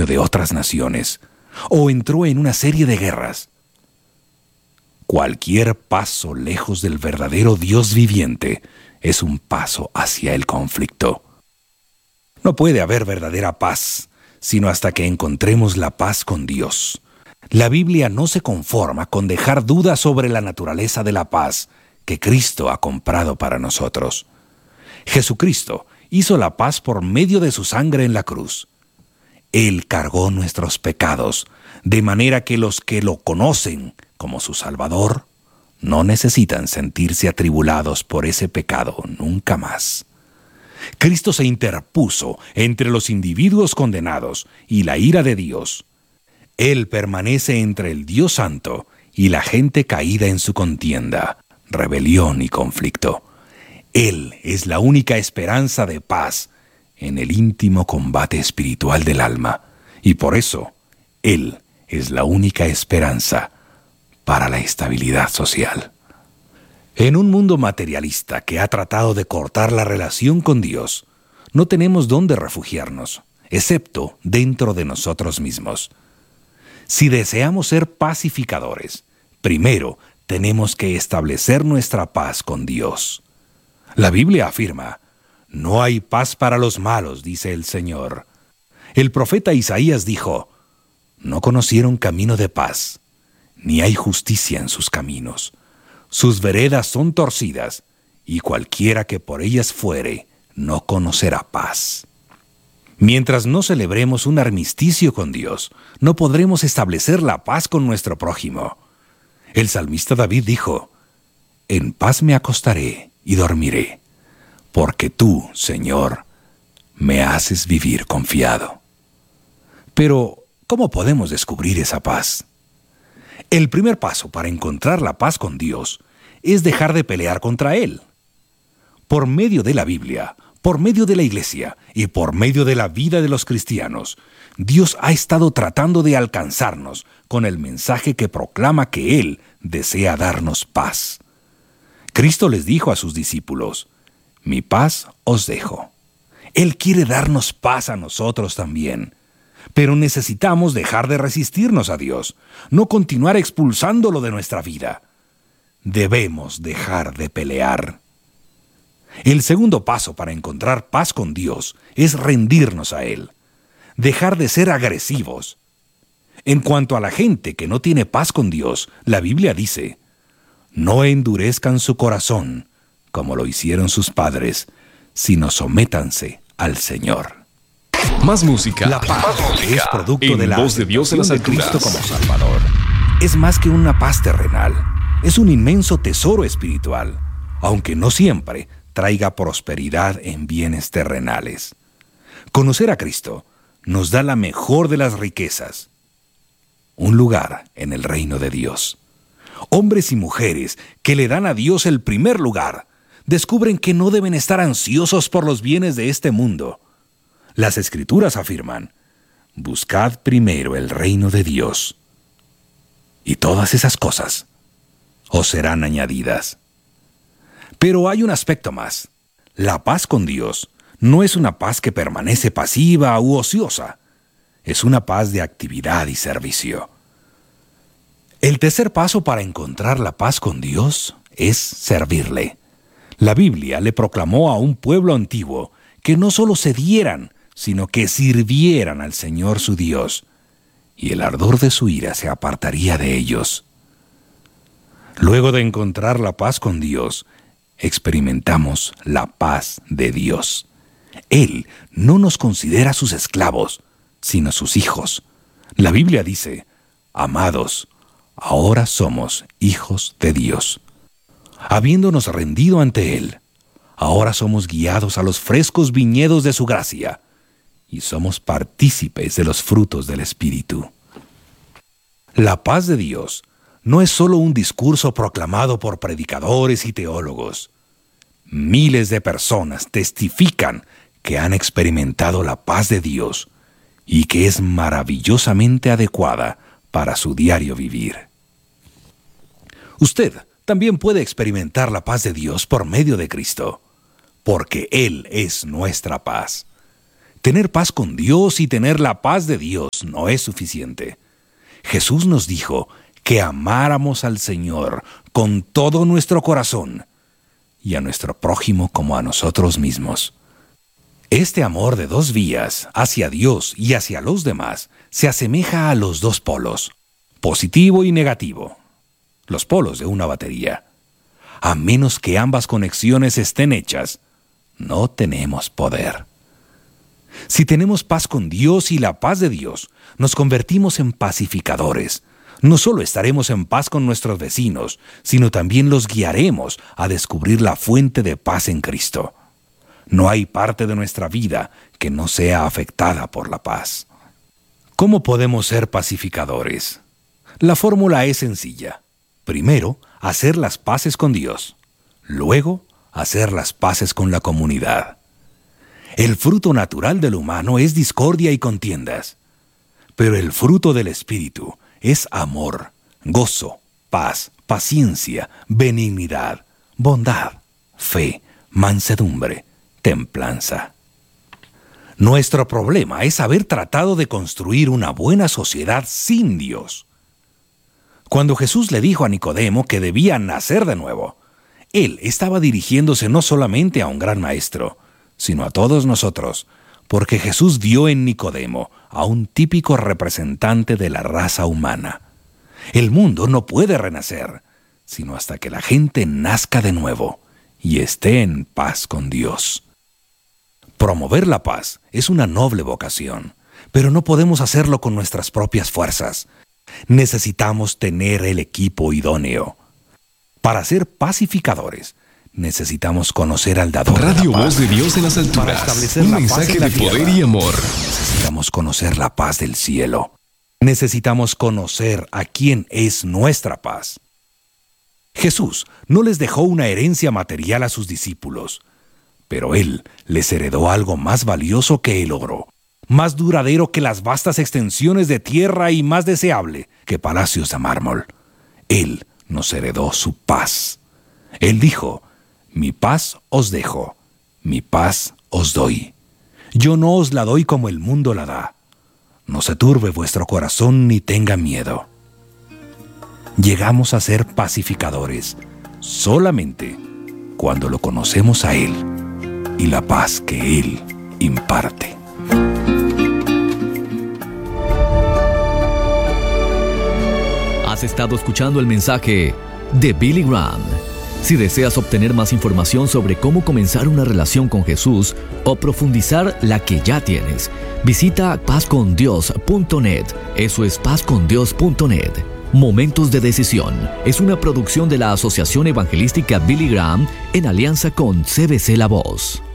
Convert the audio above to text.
dominio de otras naciones o entró en una serie de guerras. Cualquier paso lejos del verdadero Dios viviente es un paso hacia el conflicto. No puede haber verdadera paz, sino hasta que encontremos la paz con Dios. La Biblia no se conforma con dejar dudas sobre la naturaleza de la paz que Cristo ha comprado para nosotros. Jesucristo hizo la paz por medio de su sangre en la cruz. Él cargó nuestros pecados, de manera que los que lo conocen como su Salvador no necesitan sentirse atribulados por ese pecado nunca más. Cristo se interpuso entre los individuos condenados y la ira de Dios. Él permanece entre el Dios Santo y la gente caída en su contienda, rebelión y conflicto. Él es la única esperanza de paz en el íntimo combate espiritual del alma, y por eso, Él es la única esperanza para la estabilidad social. En un mundo materialista que ha tratado de cortar la relación con Dios, no tenemos dónde refugiarnos, excepto dentro de nosotros mismos. Si deseamos ser pacificadores, primero tenemos que establecer nuestra paz con Dios. La Biblia afirma: no hay paz para los malos, dice el Señor. El profeta Isaías dijo: no conocieron camino de paz, ni hay justicia en sus caminos. Sus veredas son torcidas, y cualquiera que por ellas fuere, no conocerá paz. Mientras no celebremos un armisticio con Dios, no podremos establecer la paz con nuestro prójimo. El salmista David dijo: en paz me acostaré y dormiré, porque tú, Señor, me haces vivir confiado. Pero, ¿cómo podemos descubrir esa paz? El primer paso para encontrar la paz con Dios es dejar de pelear contra Él. Por medio de la Biblia, por medio de la Iglesia y por medio de la vida de los cristianos, Dios ha estado tratando de alcanzarnos con el mensaje que proclama que Él desea darnos paz. Cristo les dijo a sus discípulos: mi paz os dejo. Él quiere darnos paz a nosotros también. Pero necesitamos dejar de resistirnos a Dios, no continuar expulsándolo de nuestra vida. Debemos dejar de pelear. El segundo paso para encontrar paz con Dios es rendirnos a Él, dejar de ser agresivos. En cuanto a la gente que no tiene paz con Dios, la Biblia dice: no endurezcan su corazón, como lo hicieron sus padres, sino sométanse al Señor. Más música. La paz es producto de la voz de Dios en las aceptación de Cristo alturas. como Salvador. Es más que una paz terrenal, es un inmenso tesoro espiritual, aunque no siempre traiga prosperidad en bienes terrenales. Conocer a Cristo nos da la mejor de las riquezas: un lugar en el reino de Dios. Hombres y mujeres que le dan a Dios el primer lugar descubren que no deben estar ansiosos por los bienes de este mundo. Las Escrituras afirman: buscad primero el reino de Dios, y todas esas cosas os serán añadidas. Pero hay un aspecto más. La paz con Dios no es una paz que permanece pasiva u ociosa. Es una paz de actividad y servicio. El tercer paso para encontrar la paz con Dios es servirle. La Biblia le proclamó a un pueblo antiguo que no solo se dieran, sino que sirvieran al Señor su Dios, y el ardor de su ira se apartaría de ellos. Luego de encontrar la paz con Dios, experimentamos la paz de Dios. Él no nos considera sus esclavos, sino sus hijos. La Biblia dice: amados, ahora somos hijos de Dios. Habiéndonos rendido ante Él, ahora somos guiados a los frescos viñedos de su gracia, y somos partícipes de los frutos del Espíritu. La paz de Dios no es solo un discurso proclamado por predicadores y teólogos. Miles de personas testifican que han experimentado la paz de Dios y que es maravillosamente adecuada para su diario vivir. Usted también puede experimentar la paz de Dios por medio de Cristo, porque Él es nuestra paz. Tener paz con Dios y tener la paz de Dios no es suficiente. Jesús nos dijo que amáramos al Señor con todo nuestro corazón y a nuestro prójimo como a nosotros mismos. Este amor de dos vías, hacia Dios y hacia los demás, se asemeja a los dos polos, positivo y negativo, los polos de una batería. A menos que ambas conexiones estén hechas, no tenemos poder. Si tenemos paz con Dios y la paz de Dios, nos convertimos en pacificadores. No solo estaremos en paz con nuestros vecinos, sino también los guiaremos a descubrir la fuente de paz en Cristo. No hay parte de nuestra vida que no sea afectada por la paz. ¿Cómo podemos ser pacificadores? La fórmula es sencilla. Primero, hacer las paces con Dios. Luego, hacer las paces con la comunidad. El fruto natural del humano es discordia y contiendas. Pero el fruto del Espíritu es amor, gozo, paz, paciencia, benignidad, bondad, fe, mansedumbre, templanza. Nuestro problema es haber tratado de construir una buena sociedad sin Dios. Cuando Jesús le dijo a Nicodemo que debía nacer de nuevo, Él estaba dirigiéndose no solamente a un gran maestro, sino a todos nosotros, porque Jesús vio en Nicodemo a un típico representante de la raza humana. El mundo no puede renacer, sino hasta que la gente nazca de nuevo y esté en paz con Dios. Promover la paz es una noble vocación, pero no podemos hacerlo con nuestras propias fuerzas. Necesitamos tener el equipo idóneo. Para ser pacificadores, necesitamos conocer al dador de la Radio paz. Voz de Dios en las Para alturas. establecer Un la paz mensaje en la de poder tierra, y amor. necesitamos conocer la paz del cielo. Necesitamos conocer a quién es nuestra paz. Jesús no les dejó una herencia material a sus discípulos, pero Él les heredó algo más valioso que el oro, más duradero que las vastas extensiones de tierra y más deseable que palacios de mármol. Él nos heredó su paz. Él dijo: mi paz os dejo, mi paz os doy. Yo no os la doy como el mundo la da. No se turbe vuestro corazón ni tenga miedo. Llegamos a ser pacificadores solamente cuando lo conocemos a Él y la paz que Él imparte. Has estado escuchando el mensaje de Billy Graham. Si deseas obtener más información sobre cómo comenzar una relación con Jesús o profundizar la que ya tienes, visita pazcondios.net. Eso es pazcondios.net. Momentos de Decisión es una producción de la Asociación Evangelística Billy Graham en alianza con CBC La Voz.